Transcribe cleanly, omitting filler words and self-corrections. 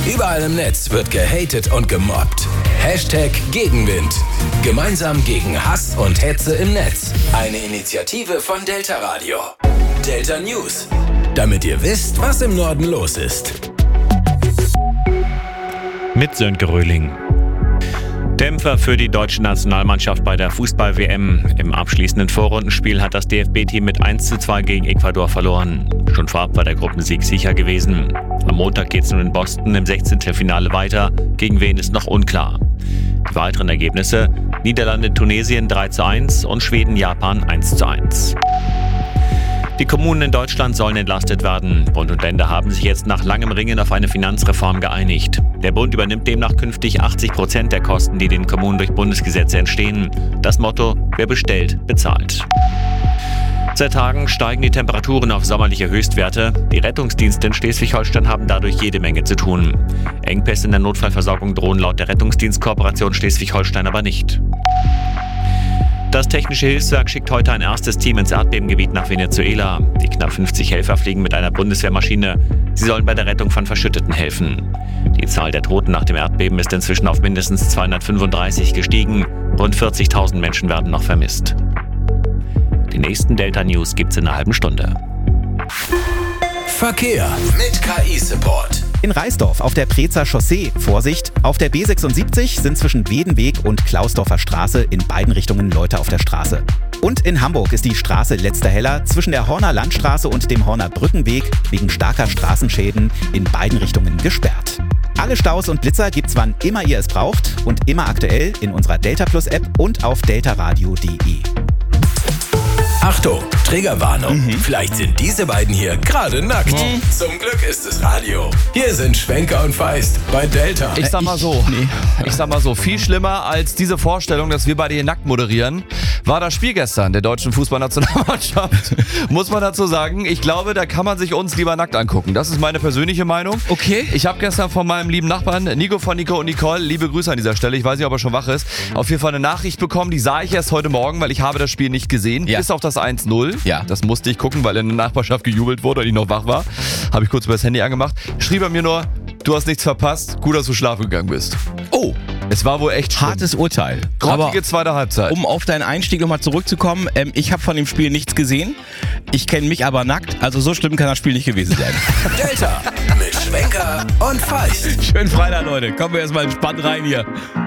Überall im Netz wird gehatet und gemobbt. Hashtag Gegenwind. Gemeinsam gegen Hass und Hetze im Netz. Eine Initiative von Delta Radio. Delta News. Damit ihr wisst, was im Norden los ist. Mit Sönke Röhling. Dämpfer für die deutsche Nationalmannschaft bei der Fußball-WM. Im abschließenden Vorrundenspiel hat das DFB-Team mit 1:2 gegen Ecuador verloren. Schon vorab war der Gruppensieg sicher gewesen. Am Montag geht es nun in Boston im 16. Finale weiter. Gegen wen ist noch unklar. Die weiteren Ergebnisse: Niederlande-Tunesien 3:1 und Schweden-Japan 1:1. Die Kommunen in Deutschland sollen entlastet werden. Bund und Länder haben sich jetzt nach langem Ringen auf eine Finanzreform geeinigt. Der Bund übernimmt demnach künftig 80% der Kosten, die den Kommunen durch Bundesgesetze entstehen. Das Motto: Wer bestellt, bezahlt. Seit Tagen steigen die Temperaturen auf sommerliche Höchstwerte. Die Rettungsdienste in Schleswig-Holstein haben dadurch jede Menge zu tun. Engpässe in der Notfallversorgung drohen laut der Rettungsdienstkooperation Schleswig-Holstein aber nicht. Das Technische Hilfswerk schickt heute ein erstes Team ins Erdbebengebiet nach Venezuela. Die knapp 50 Helfer fliegen mit einer Bundeswehrmaschine. Sie sollen bei der Rettung von Verschütteten helfen. Die Zahl der Toten nach dem Erdbeben ist inzwischen auf mindestens 235 gestiegen. Rund 40.000 Menschen werden noch vermisst. Die nächsten Delta News gibt's in einer halben Stunde. Verkehr mit KI-Support. In Reisdorf auf der Prezer Chaussee, Vorsicht, auf der B76 sind zwischen Wedenweg und Klausdorfer Straße in beiden Richtungen Leute auf der Straße. Und in Hamburg ist die Straße Letzter Heller zwischen der Horner Landstraße und dem Horner Brückenweg wegen starker Straßenschäden in beiden Richtungen gesperrt. Alle Staus und Blitzer gibt's wann immer ihr es braucht und immer aktuell in unserer Delta Plus App und auf deltaradio.de. Achtung, Triggerwarnung. Vielleicht sind diese beiden hier gerade nackt. Zum Glück ist es Radio. Hier sind Schwenker und Feist bei Delta. Ich sag mal so, viel schlimmer als diese Vorstellung, dass wir beide hier nackt moderieren, war das Spiel gestern der deutschen Fußballnationalmannschaft. Muss man dazu sagen, ich glaube, da kann man sich uns lieber nackt angucken. Das ist meine persönliche Meinung. Okay. Ich habe gestern von meinem lieben Nachbarn Nico von Nico und Nicole, liebe Grüße an dieser Stelle, ich weiß nicht, ob er schon wach ist, auf jeden Fall eine Nachricht bekommen, die sah ich erst heute Morgen, weil ich habe das Spiel nicht gesehen, bis auf das 1:0. Ja. Das musste ich gucken, weil in der Nachbarschaft gejubelt wurde und ich noch wach war. Habe ich kurz über das Handy angemacht. Schrieb er mir nur: Du hast nichts verpasst, gut, dass du schlafen gegangen bist. Oh, Es war wohl echt schlimm. hartes Urteil. Grottige zweite Halbzeit. Um auf deinen Einstieg nochmal zurückzukommen, ich habe von dem Spiel nichts gesehen. Ich kenne mich aber nackt, also so schlimm kann das Spiel nicht gewesen sein. Delta mit Schwenker und Feist. Schönen Freitag, Leute. Kommen wir erstmal entspannt rein hier.